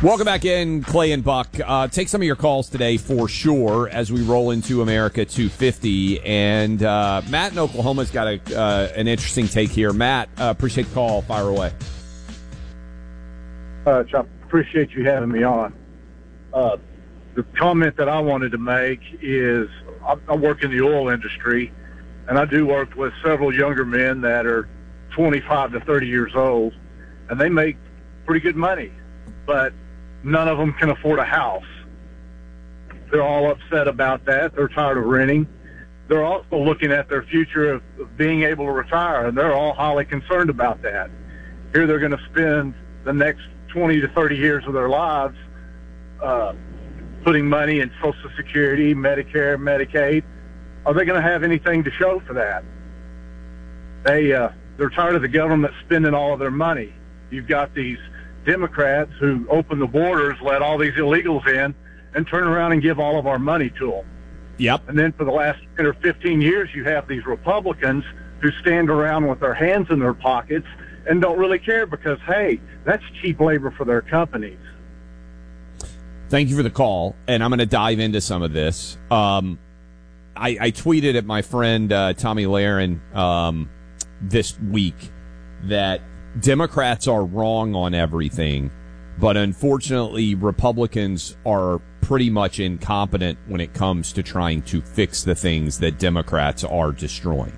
Welcome back in, Clay and Buck. Take some of your calls today for sure as we roll into America 250. And Matt in Oklahoma's got an interesting take here. Matt, appreciate the call. Fire away. Chuck, appreciate you having me on. The comment that I wanted to make is I work in the oil industry, and I do work with several younger men that are 25 to 30 years old, and they make pretty good money, but none of them can afford a house. They're all upset about that. They're tired of renting. They're also looking at their future of being able to retire, and they're all highly concerned about that. Here they're going to spend the next 20 to 30 years of their lives putting money in Social Security, Medicare, Medicaid. Are they going to have anything to show for that? They're tired of the government spending all of their money. You've got these Democrats who open the borders, let all these illegals in, and turn around and give all of our money to them. Yep. And then for the last 10 or 15 years, you have these Republicans who stand around with their hands in their pockets and don't really care because, hey, that's cheap labor for their companies. Thank you for the call, and I'm going to dive into some of this. I tweeted at my friend Tommy Lahren this week that Democrats are wrong on everything, but unfortunately Republicans are pretty much incompetent when it comes to trying to fix the things that Democrats are destroying.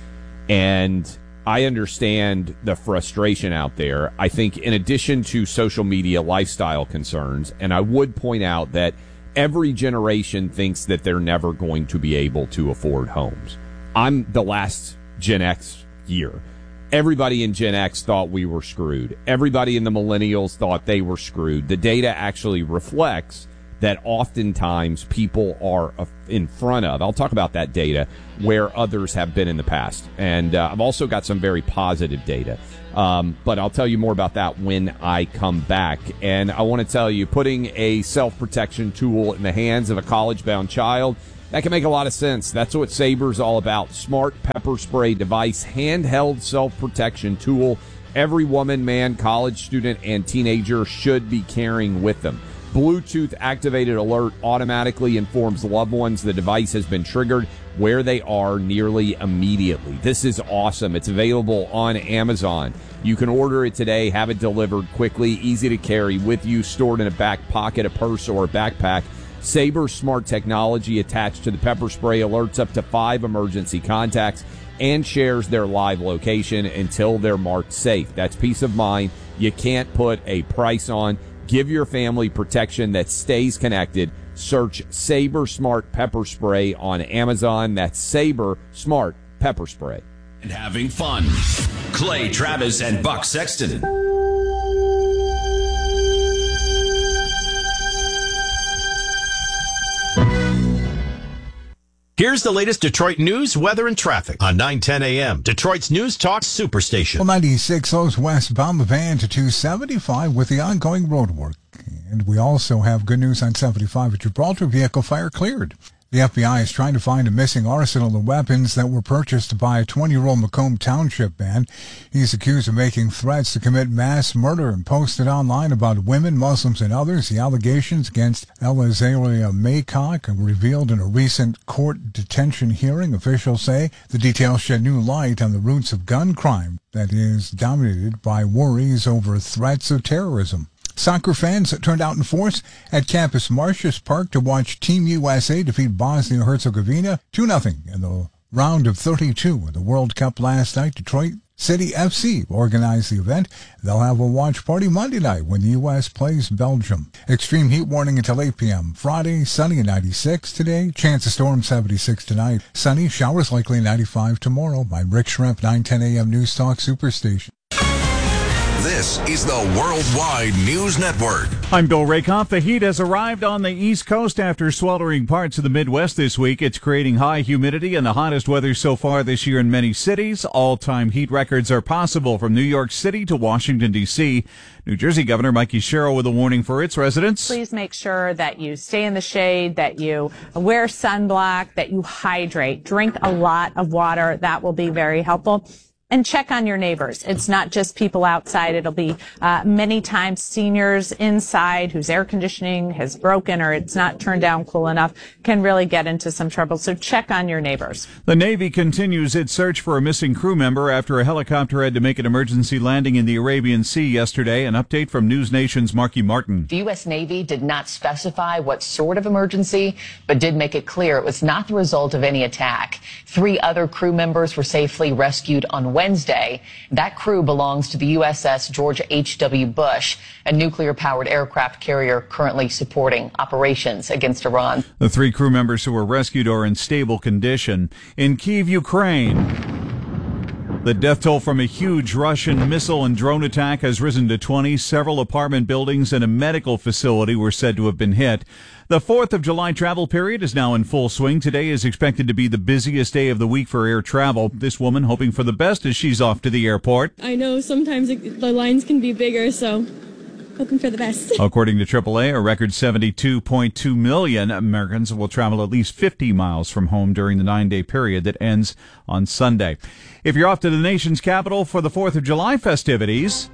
And I understand the frustration out there. I think in addition to social media lifestyle concerns, and I would point out that every generation thinks that they're never going to be able to afford homes. I'm the last Gen X year. Everybody in Gen X thought we were screwed. Everybody in the millennials thought they were screwed. The data actually reflects that oftentimes people are in front of, I'll talk about that data, where others have been in the past. And I've also got some very positive data. But I'll tell you more about that when I come back. And I want to tell you, putting a self-protection tool in the hands of a college-bound child, that can make a lot of sense. That's what Saber's all about. Smart pepper spray device, handheld self-protection tool. Every woman, man, college student, and teenager should be carrying with them. Bluetooth activated alert automatically informs loved ones the device has been triggered where they are nearly immediately. This is awesome. It's available on Amazon. You can order it today, have it delivered quickly, easy to carry with you, stored in a back pocket, a purse, or a backpack. Saber smart technology attached to the pepper spray alerts up to 5 emergency contacts and shares their live location until they're marked safe. That's peace of mind you can't put a price on. Give your family protection that stays connected. Search Saber Smart Pepper Spray on Amazon. That's Saber Smart Pepper Spray. And having fun. Clay Travis and Buck Sexton. Here's the latest Detroit news, weather, and traffic on 9:10 a.m. Detroit's News Talk Superstation. Well, 96 goes westbound the van to 275 with the ongoing road work. And we also have good news on 75 at Gibraltar. Vehicle fire cleared. The FBI is trying to find a missing arsenal of weapons that were purchased by a 20-year-old Macomb Township man. He's accused of making threats to commit mass murder and posted online about women, Muslims, and others. The allegations against Elazaria Maycock are revealed in a recent court detention hearing. Officials say the details shed new light on the roots of gun crime that is dominated by worries over threats of terrorism. Soccer fans turned out in force at Campus Martius Park to watch Team USA defeat Bosnia-Herzegovina 2-0 in the round of 32 of the World Cup last night. Detroit City FC organized the event. They'll have a watch party Monday night when the U.S. plays Belgium. Extreme heat warning until 8 p.m. Friday, sunny at 96 today. Chance of storm 76 tonight. Sunny, showers likely 95 tomorrow. I'm Rick Shrimp, 9:10 a.m. News Talk Superstation. This is the Worldwide News Network. I'm Bill Rakoff. The heat has arrived on the East Coast after sweltering parts of the Midwest this week. It's creating high humidity and the hottest weather so far this year in many cities. All-time heat records are possible from New York City to Washington, D.C. New Jersey Governor Mikey Sherrill with a warning for its residents. Please make sure that you stay in the shade, that you wear sunblock, that you hydrate. Drink a lot of water. That will be very helpful. And check on your neighbors. It's not just people outside. It'll be many times seniors inside whose air conditioning has broken or it's not turned down cool enough can really get into some trouble. So check on your neighbors. The Navy continues its search for a missing crew member after a helicopter had to make an emergency landing in the Arabian Sea yesterday. An update from News Nation's Marky Martin. The U.S. Navy did not specify what sort of emergency, but did make it clear it was not the result of any attack. 3 other crew members were safely rescued on Wednesday. That crew belongs to the USS George H.W. Bush, a nuclear-powered aircraft carrier currently supporting operations against Iran. The 3 crew members who were rescued are in stable condition. In Kyiv, Ukraine, the death toll from a huge Russian missile and drone attack has risen to 20. Several apartment buildings and a medical facility were said to have been hit. The 4th of July travel period is now in full swing. Today is expected to be the busiest day of the week for air travel. This woman hoping for the best as she's off to the airport. I know sometimes the lines can be bigger, so hoping for the best. According to AAA, a record 72.2 million Americans will travel at least 50 miles from home during the 9-day period that ends on Sunday. If you're off to the nation's capital for the 4th of July festivities,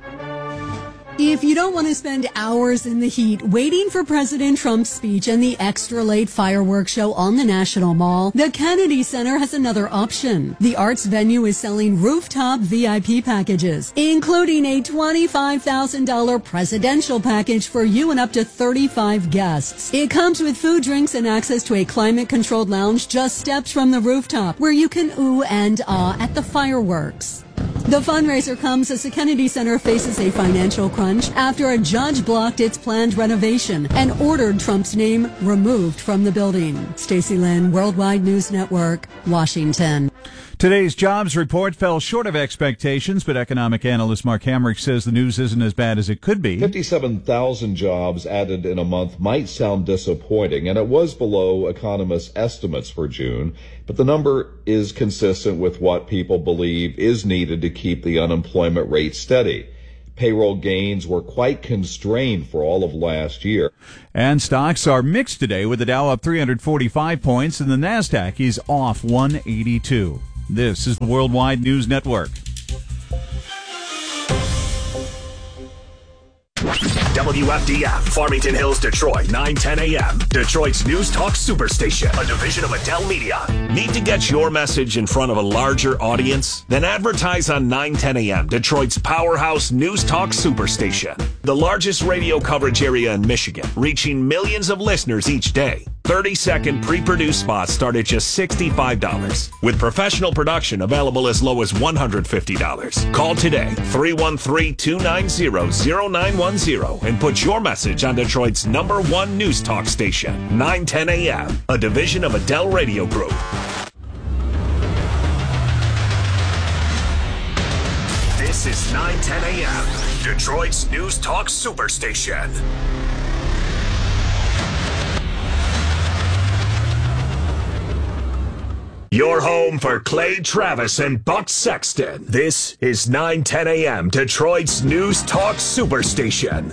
if you don't want to spend hours in the heat waiting for President Trump's speech and the extra late fireworks show on the National Mall, the Kennedy Center has another option. The arts venue is selling rooftop VIP packages, including a $25,000 presidential package for you and up to 35 guests. It comes with food, drinks, and access to a climate-controlled lounge just steps from the rooftop where you can ooh and ah at the fireworks. The fundraiser comes as the Kennedy Center faces a financial crunch after a judge blocked its planned renovation and ordered Trump's name removed from the building. Stacey Lynn, Worldwide News Network, Washington. Today's jobs report fell short of expectations, but economic analyst Mark Hamrick says the news isn't as bad as it could be. 57,000 jobs added in a month might sound disappointing, and it was below economists' estimates for June, but the number is consistent with what people believe is needed to keep the unemployment rate steady. Payroll gains were quite constrained for all of last year. And stocks are mixed today, with the Dow up 345 points and the NASDAQ is off 182. This is the Worldwide News Network. WFDF, Farmington Hills, Detroit, 9:10 a.m. Detroit's News Talk Superstation, a division of Adele Media. Need to get your message in front of a larger audience? Then advertise on 9:10 a.m. Detroit's powerhouse News Talk Superstation, the largest radio coverage area in Michigan, reaching millions of listeners each day. 30-second pre-produced spots start at just $65, with professional production available as low as $150. Call today, 313-290-0910, and put your message on Detroit's #1 news talk station, 9:10 a.m., a division of Adele Radio Group. This is 9:10 a.m., Detroit's News Talk Superstation. Your home for Clay Travis and Buck Sexton. This is 9:10 a.m. Detroit's News Talk Superstation.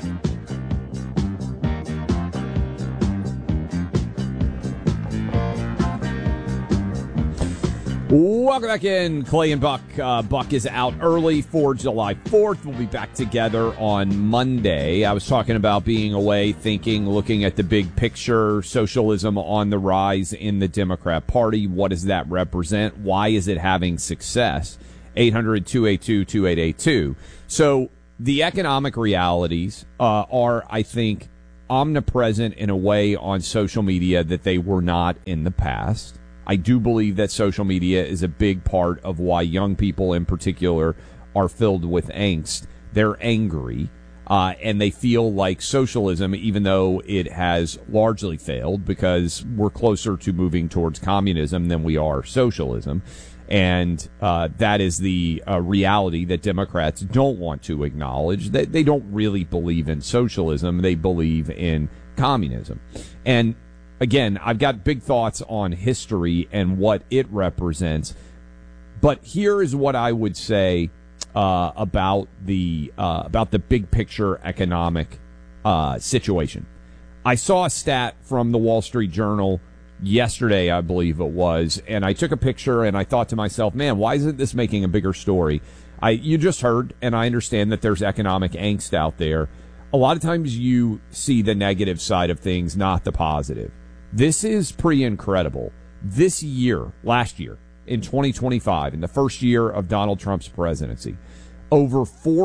Welcome back in, Clay and Buck. Buck is out early for July 4th. We'll be back together on Monday. I was talking about being away, thinking, looking at the big picture, socialism on the rise in the Democrat Party. What does that represent? Why is it having success? 800-282-2882. So the economic realities are, I think, omnipresent in a way on social media that they were not in the past. I do believe that social media is a big part of why young people in particular are filled with angst. They're angry, and they feel like socialism, even though it has largely failed because we're closer to moving towards communism than we are socialism. And that is the reality that Democrats don't want to acknowledge. They don't really believe in socialism. They believe in communism. And again, I've got big thoughts on history and what it represents, but here is what I would say about the big picture economic situation. I saw a stat from the Wall Street Journal yesterday, I believe it was, and I took a picture and I thought to myself, man, why isn't this making a bigger story? You just heard, and I understand that there's economic angst out there. A lot of times you see the negative side of things, not the positive. This is pretty incredible. This year, last year, in 2025, in the first year of Donald Trump's presidency, over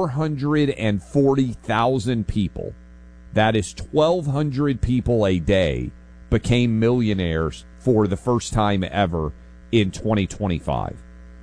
440,000 people, that is 1,200 people a day, became millionaires for the first time ever in 2025.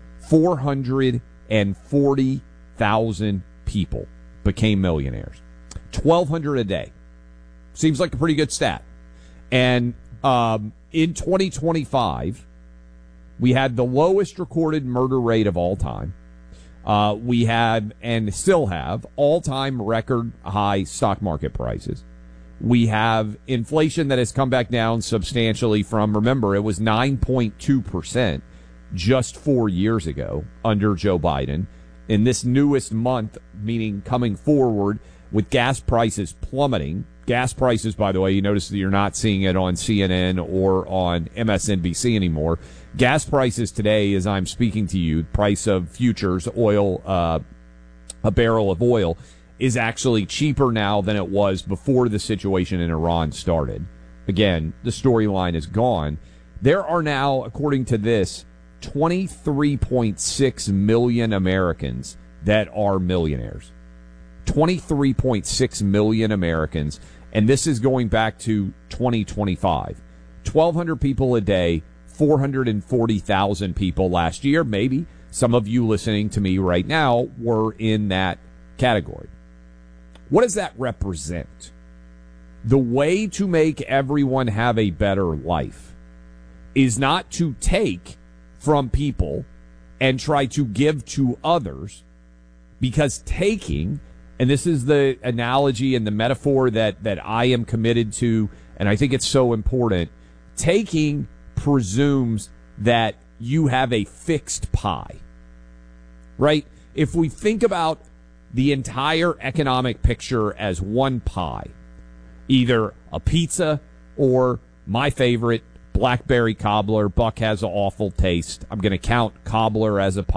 440,000 people became millionaires. 1,200 a day. Seems like a pretty good stat. And in 2025, we had the lowest recorded murder rate of all time. We had, and still have, all-time record high stock market prices. We have inflation that has come back down substantially from, remember, it was 9.2% just 4 years ago under Joe Biden. In this newest month, meaning coming forward, with gas prices plummeting. Gas prices, by the way, you notice that you're not seeing it on CNN or on MSNBC anymore. Gas prices today, as I'm speaking to you, price of futures, oil, a barrel of oil, is actually cheaper now than it was before the situation in Iran started. Again, the storyline is gone. There are now, according to this, 23.6 million Americans that are millionaires. 23.6 million Americans, and this is going back to 2025. 1,200 people a day, 440,000 people last year. Maybe some of you listening to me right now were in that category. What does that represent? The way to make everyone have a better life is not to take from people and try to give to others, because taking, and this is the analogy and the metaphor that I am committed to, and I think it's so important, taking presumes that you have a fixed pie, right? If we think about the entire economic picture as one pie, either a pizza or my favorite, blackberry cobbler. Buck has an awful taste. I'm going to count cobbler as a pie.